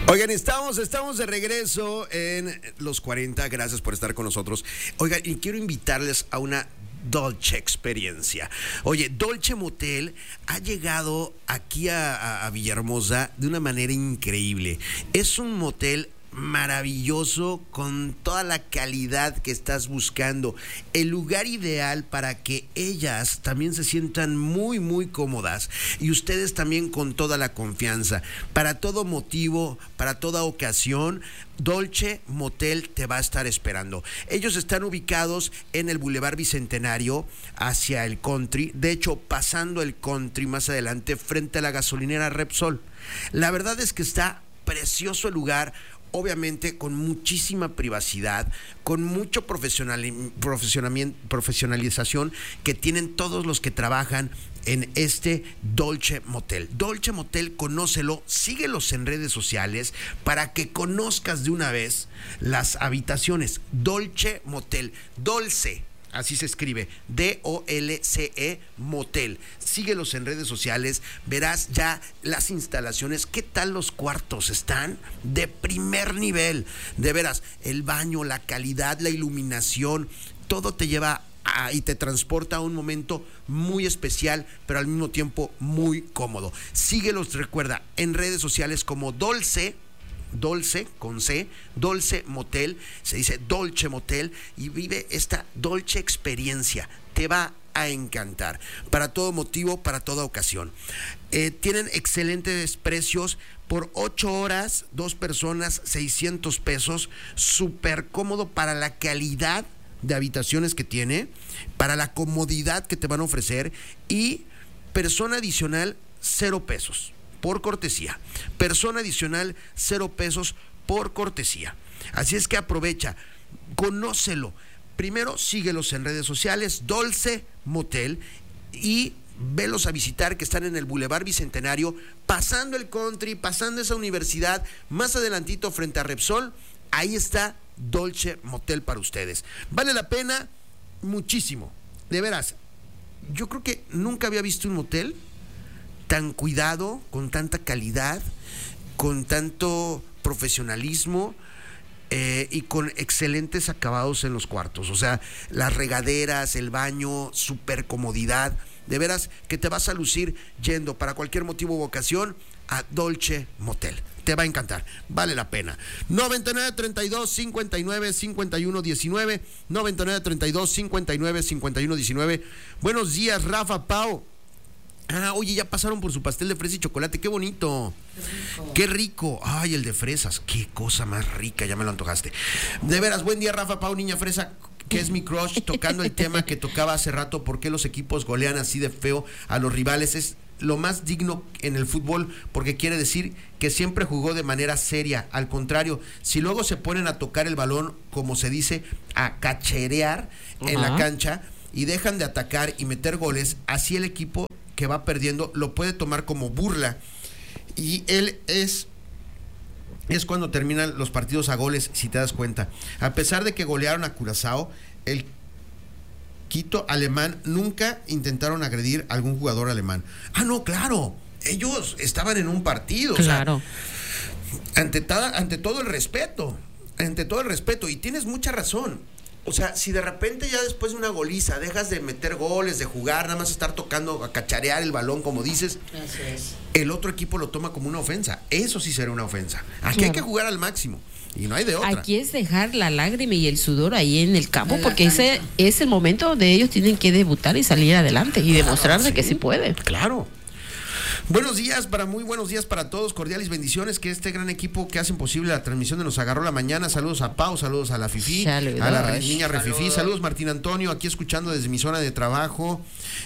Oigan, estamos de regreso en Los 40. Gracias por estar con nosotros. Oigan, y quiero invitarles a una Dolce experiencia. Oye, Dolce Motel ha llegado aquí a Villahermosa de una manera increíble. Es un motel maravilloso con toda la calidad que estás buscando, el lugar ideal para que ellas también se sientan muy cómodas y ustedes también con toda la confianza. Para todo motivo, para toda ocasión, Dolce Motel te va a estar esperando. Ellos están ubicados en el Boulevard Bicentenario hacia el Country, de hecho pasando el Country más adelante frente a la gasolinera Repsol. La verdad es que está precioso el lugar, obviamente con muchísima privacidad, con mucho profesionalización que tienen todos los que trabajan en este Dolce Motel. Dolce Motel, conócelo, síguelos en redes sociales para que conozcas de una vez las habitaciones. Dolce Motel, Dolce, así se escribe, D-O-L-C-E Motel. Síguelos en redes sociales, verás ya las instalaciones. ¿Qué tal los cuartos? Están de primer nivel. De veras, el baño, la calidad, la iluminación, todo te lleva y te transporta a un momento muy especial, pero al mismo tiempo muy cómodo. Síguelos, recuerda, en redes sociales como Dolce con C, Dolce Motel, se dice Dolce Motel, y vive esta Dolce experiencia. Te va a encantar, para todo motivo, para toda ocasión. Tienen excelentes precios. Por 8 horas, 2 personas, 600 pesos, súper cómodo para la calidad de habitaciones que tiene, para la comodidad que te van a ofrecer, y persona adicional 0 pesos. Por cortesía. Persona adicional, 0 pesos por cortesía. Así es que aprovecha, conócelo. Primero, síguelos en redes sociales, Dolce Motel, y velos a visitar, que están en el Boulevard Bicentenario, pasando el Country, pasando esa universidad, más adelantito frente a Repsol. Ahí está Dolce Motel para ustedes. Vale la pena muchísimo. De veras, yo creo que nunca había visto un motel tan cuidado, con tanta calidad, con tanto profesionalismo y con excelentes acabados en los cuartos. O sea, las regaderas, el baño, súper comodidad. De veras que te vas a lucir yendo para cualquier motivo u ocasión a Dolce Motel. Te va a encantar, vale la pena. 9932-59-5119, 9932-59-5119. Buenos días, Rafa, Pau. Oye, ya pasaron por su pastel de fresa y chocolate, qué bonito. Qué rico. Ay, el de fresas, qué cosa más rica, ya me lo antojaste. De veras, buen día, Rafa, Pau, niña fresa, que es mi crush, tocando el tema que tocaba hace rato, ¿por qué los equipos golean así de feo a los rivales? Es lo más digno en el fútbol, porque quiere decir que siempre jugó de manera seria. Al contrario, si luego se ponen a tocar el balón, como se dice, a cacherear en la cancha, y dejan de atacar y meter goles, así el equipo que va perdiendo lo puede tomar como burla, y él es cuando terminan los partidos a goles, si te das cuenta. A pesar de que golearon a Curazao, el Quito alemán nunca intentaron agredir a algún jugador alemán. No, claro, ellos estaban en un partido, claro. O sea, ante todo el respeto, y tienes mucha razón. O sea, si de repente ya después de una goliza dejas de meter goles, de jugar, nada más estar tocando, a cacharear el balón, como dices, el otro equipo lo toma como una ofensa. Eso sí será una ofensa. Aquí hay que jugar al máximo y no hay de otra. Aquí es dejar la lágrima y el sudor ahí en el campo, porque ese es el momento donde ellos tienen que debutar y salir adelante y demostrar de que sí pueden. Claro. Muy buenos días para todos, cordiales bendiciones, que este gran equipo que hacen posible la transmisión de Nos Agarró la Mañana. Saludos a Pau, saludos a la Fifi, a la niña Refifi, saludos Martín Antonio, aquí escuchando desde mi zona de trabajo.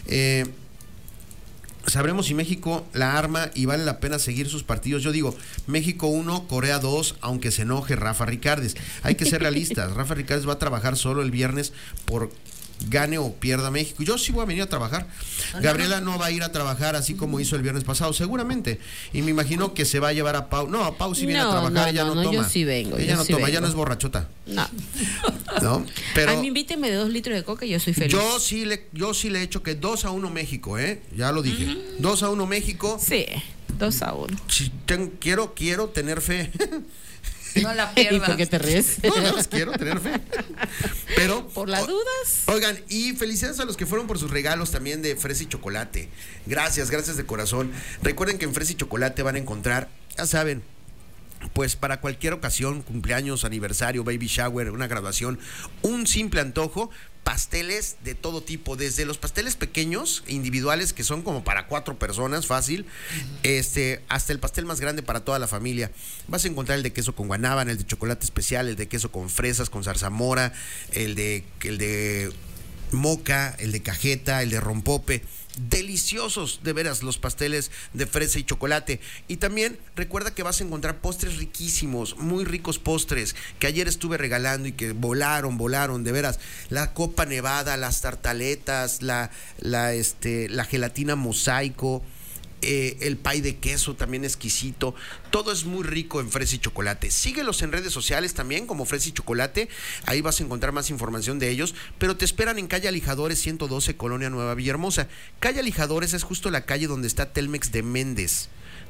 Sabremos si México la arma y vale la pena seguir sus partidos. Yo digo, México 1, Corea 2, aunque se enoje Rafa Ricardes. Hay que ser realistas. Rafa Ricardes va a trabajar solo el viernes por gane o pierda México. Yo sí voy a venir a trabajar. Gabriela no va a ir a trabajar así como hizo el viernes pasado, seguramente. Y me imagino que se va a llevar a Pau. No, a Pau sí viene a trabajar, ella no toma. Yo sí vengo. Ella no toma, ella no es borrachota. No. Pero a mí invíteme de 2 litros de coca y yo soy feliz. Yo sí le he hecho que 2-1 México, ya lo dije. 2-1 México. Sí. 2-1. Sí, quiero tener fe. No la ¿Y pierdas. por qué te ríes? No, quiero tener fe. Pero Por las dudas. Oigan, y felicidades a los que fueron por sus regalos también de Fresa y Chocolate. Gracias de corazón. Recuerden que en Fresa y Chocolate van a encontrar, ya saben, pues para cualquier ocasión, cumpleaños, aniversario, baby shower, una graduación, un simple antojo, pasteles de todo tipo, desde los pasteles pequeños, individuales, que son como para 4 personas, fácil, hasta el pastel más grande para toda la familia. Vas a encontrar el de queso con guanábana, el de chocolate especial, el de queso con fresas, con zarzamora, el de moca, el de cajeta, el de rompope. Deliciosos, de veras, los pasteles de fresa y chocolate. Y también recuerda que vas a encontrar postres riquísimos, muy ricos postres, que ayer estuve regalando y que volaron, de veras. La copa nevada, las tartaletas, la gelatina mosaico, el pay de queso también exquisito. Todo es muy rico en Fresa y Chocolate. Síguelos en redes sociales también como Fresa y Chocolate. Ahí vas a encontrar más información de ellos. Pero te esperan en calle Alijadores 112, Colonia Nueva Villahermosa. Calle Alijadores es justo la calle donde está Telmex de Méndez.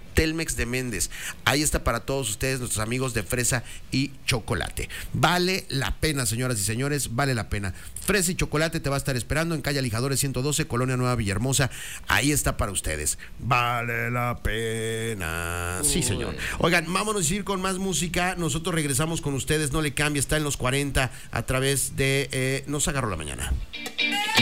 Ahí está para todos ustedes, nuestros amigos de Fresa y Chocolate. Vale la pena, señoras y señores, vale la pena. Fresa y Chocolate te va a estar esperando en calle Alijadores 112, Colonia Nueva Villahermosa. Ahí está para ustedes. Vale la pena. Sí, señor. Oigan, vámonos a ir con más música. Nosotros regresamos con ustedes. No le cambie, está en los 40 a través de Nos Agarró la Mañana.